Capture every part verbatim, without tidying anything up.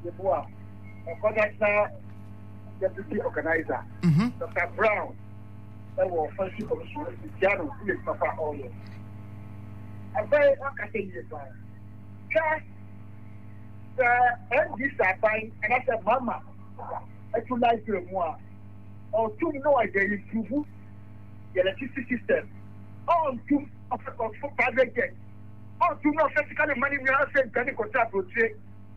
the boy, a connector, deputy organizer, Doctor Brown, that was first of the Jano, who Papa Oil. A very okay, the M Ds are buying, and I said, Mama, I should like to more. Or two no idea improve the electricity system. Or two of private jet. Or two no physical money we are saying can contract to trade.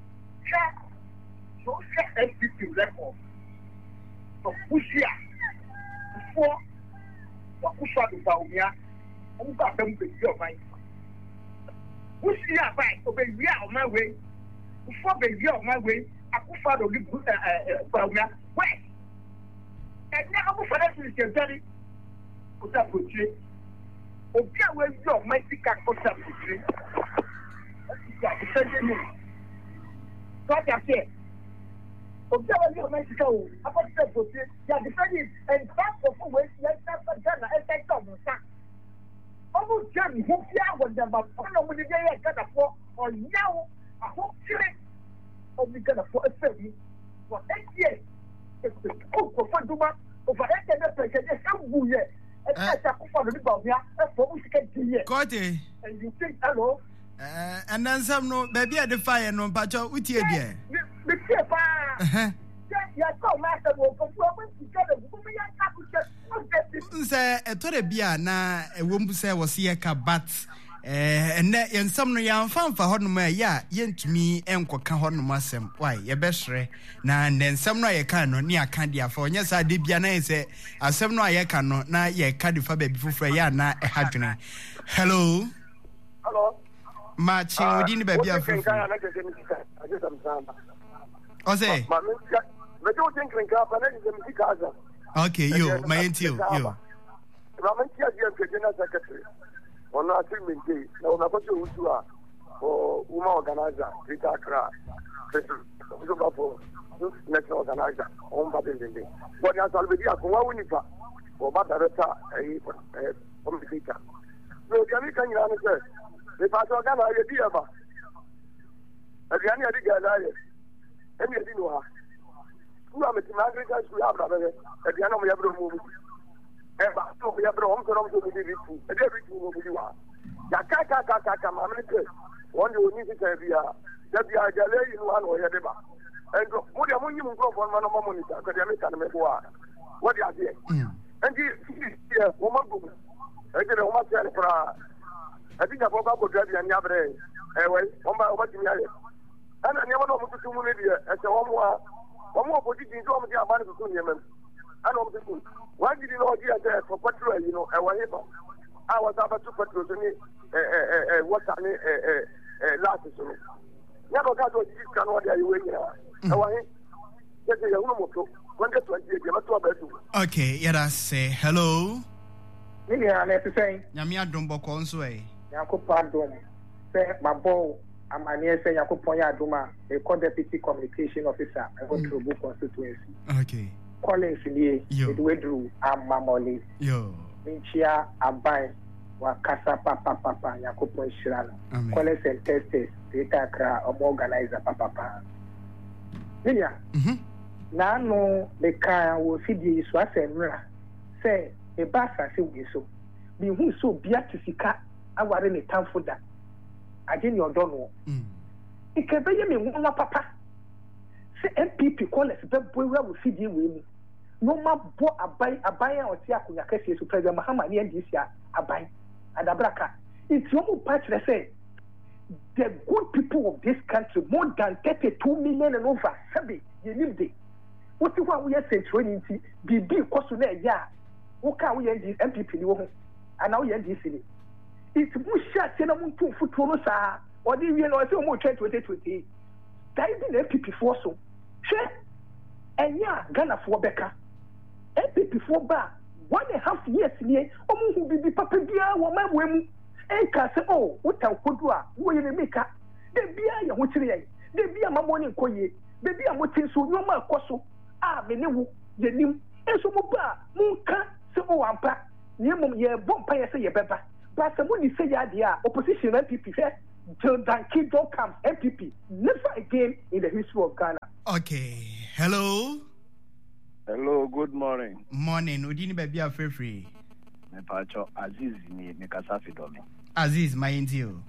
So set S P P record. So push here before what push out the Baumia, who got them with your mind. Push here by obey me on my way. Before the year on my way, I could follow the Baumia. Where? And now, for that, is your daddy. Put up with you. Okay, where your mighty cat put up with you. That's the me. What I said. Okay, where your mighty cat I put up with you. You are defending and back of who waits, let's have a gun and take on the sack. Almost Johnny, who fear was them, but follow with the day I got a four or now. I hope you only gonna put a family for eight years. Oh, for Duma, over eight years, and you and I for the Bavia, and for which can do it. Got it. And you think, hello? Uh, and then some no, baby at the fire, no, but you're with you again. The Papa, yeah, come, Master, will perform together. Say, a Torrebia, na a woman say was here, but. Eh and yen some no yan fan for honoma ya yen tumi enko ka honoma asem why ye behre na nen some no ye kan no ne aka dia for nya sa de bia na say asem no ye kan no na ye ka de fa ba bi fufura ya na e hadwene. Hello hello match odi ni ba bia fufura o say me do think rinka pa na de mi kaza okay yo my intio yo Ramantia dia general secretary on our treatment day. Now, I'm going to do a woman organizer, Rita Kra, for national organizer, on Babylon Day. But as already a Kuawinipa or Batarata, a communicator. So the American answer, if I saw Ghana, I did ever. At the end of the Gala, and you know, who are the Margaret, we have at the end of the other movie. Eba so we have wrong so wrong so we do it and everything will be one. Ya ka ka ka ka ka mamleke. One you need to be a that be a jale in one or the ba. And mo dia mo nyim nko for man no monitor ka dia me kan me bo a. What dia there? And the here wo ma go. E de wo ma tell pra. I think I forgot go drive ya nyabre. Eh we wo ma wo ti mi aye. Ana nyama no mo tutu mu ne dia e se wo mo a. Wo mo opposition so mo dia ba ne so nyema. I don't think why did you know there for petrol, you know, I was able. I was about to petrol to me, what I mean, last year. Never got what you can order you in here. I want to okay, yeah, say hello. Yeah, I have to say, Yamia Dumbo Consway. Yako Pardon, say, my bow, I'm near saying Yako Poya Duma, a co-deputy communication officer. I went to a book constituency. Okay. Collins in the Wedru and Mamoli. Yo. Minchia Abai, Wakasa Papa Papa, Yakopo Shirano. Collins and Testes, Data Kra, or organizer Papa. Lilia. Now, no, the car will feed you, so I said, say, a bassa, say, we so. Be who so beatisika, I were in a town for that. I didn't your donor. It can be me, one papa. Say M P P call us the boy will feed you with me. No more bo abai abaya or tiakunya kesi to President Muhammad and this year abai and abraka. It's your part to say the good people of this country, more than thirty-two million and over, Sabi, you live there. What do we are saying training to be big cost ya? What can we end the M P P and now you end this city? It's Busha Senamun to Futurosa or the real or so more twenty twenty. That is the M P P for so. And yeah, Ghana for Becca. M P P for bar one and a half years near almost will be Papa Bia or my women. And can say, oh, what I could do, where you make up. The beer, which they be a morning coye, the beer, what is so no more coso. Ah, the new, the new, and so bar, moon can say, oh, I'm back. Near mum, ye vampire say, ye pepper. But somebody say, idea, opposition M P P, till Danky don't come M P P. Never again in the history of Ghana. Okay. Hello. Hello, good morning. Morning. Udini baby are free free. Me pacho Aziz ni me kasa fidomi. Aziz, my indio.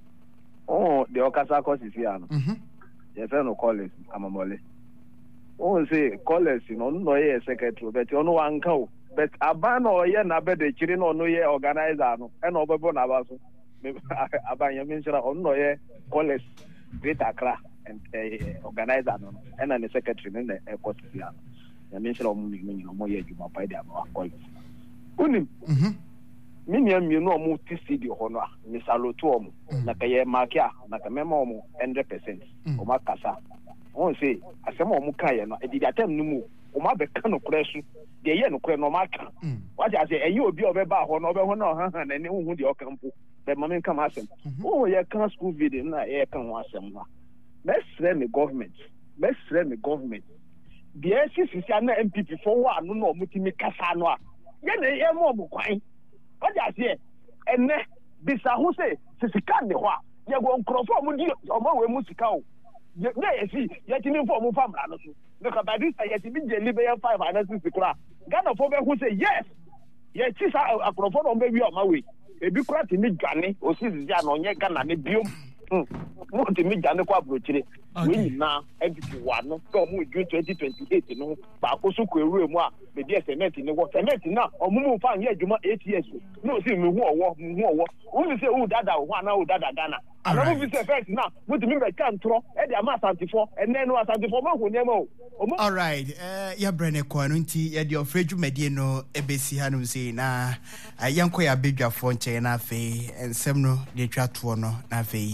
Oh, the okasa course is here. Mhm. Ye fe no college amamole. Oh, say college no no ye secretary but you no wan ka o. But aban no ye na be de chiri no no ye organizer no. E no bebo na ba so. Aban ye mention on no ye college Greater Accra and uh, organizer no. E na the secretary no e course here. Ye mention o mu ni no mo ye juma pa dia ma college. Unim. Mhm. Miniam you know mo T C D hono ni saloto omo na kaye makia na kamema omo one hundred percent o makasa on say asema omo kaye no e di atem no mu o ma be kan no kresu de ye no kre no maka what I say eyi obi obeba ho no obe ho no han han na ni hu de okampo be ma men kam asem o ye kan school video na ye kan ho asem na mesre me government mesre me government de sisi na M P P for wa no no mutimi kasa no a ye na ye mo obo kwan. What I say, and ne, bisa who say, Sisikan de Hua, you go on Crawford, or more musical. There, see, yet in for more family. Look at this, I yet been delivered five hundred sixty crap. Ghana for who say, yes, yet she's a Crawford on baby on my way. A big crack in mid Ghana, or sees Jan on Yakan and a biom. Not to meet Ghana Quabrochiri. We now, every one, come with June twenty twenty eight, you know, but also query more, maybe a cement in the water, now, or move on here, you might eight years. No, see me more, more, more. Only say, oh, Dada, one, oh, Dada, Ghana. I don't know if it's first now, what do you mean by can't throw, and the amount seventy-four, and then was seventy-four, who never. All right, uh, ya Brene Quanunti, ya your Freju Mediano, Ebesi Hanu say, na, a young quay a big fonche na fe, and Semno, the Tratuano, na fe.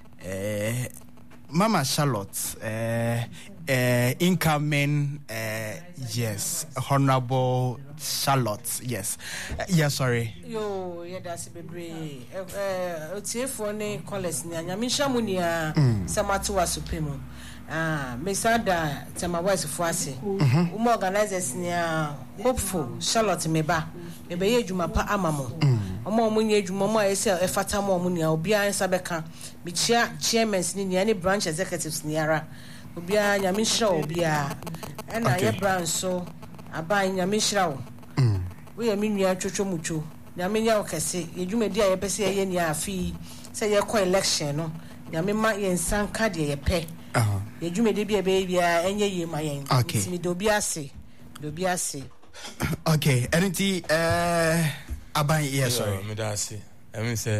Uh, Mama Charlotte, uh, uh, incoming, uh, yes, Honorable Charlotte, yes, uh, yeah, sorry. Yo, yeah, that's a baby. Uh, it's here for ne college. Nyamisha munia Samatua Supremo. Ah, Mesada, Tamawas Fuasi. Um organizers near hopeful Charlotte Meba. Maybe you mapa amamo. Omo munye jumama ese efata mo munia obia nsabeka. Bichia chairmen ni any branch executives niara. Obia nyamisha obia. Ena ye branch so aba nyamisha. Mm. We are minia chocho mucho. Nyamenya okese yedwumedi a yepese ye ni afi se ye ko election no. Nyamema ye nsan card ye pe. Ah. Yedwumedi bia bia enye ye mayen. Timi do bia se. Do bia se. Okay, anything uh aban yes sorry. Me da se. I mean say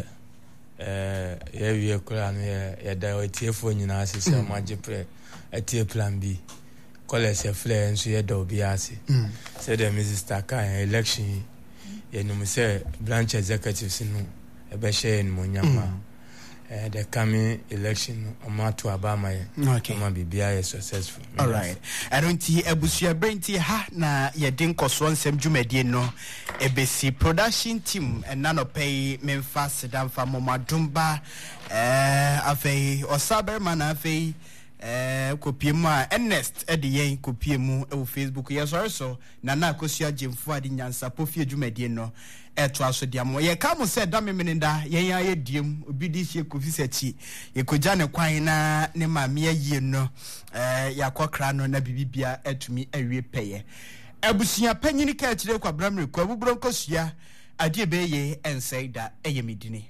eh ye wie kura no ye ye da otiefo nyina ase se maje pre etie plan B. College flare nso ye da obi ase. Say the Missus Taka election ye no me say branch executives no e be share en monyama. Uh, the coming election omato abama ye ma bibia ye successful. All right, I don't see ebusia brenti ha na ye din koso nsem dwumadie no ebesi production team and none of pay memfa sedam fa momadumba eh afei osaberman afei eh kopiemu a Ernest e de yen kopiemu e Facebook yes also na na akosua jemfo ade nyansa pofie dwumadie no eto aso dia mo ye ka mo se da memenenda yen ya ye diem obi di sie kofi sachi ye koja ne kwan na ne maame ayie no eh yakokra no na bibibia atumi awie peye abusua panyini ka kire kwa bramre kwa bubro nkosua ade be ye ensei da eyemidini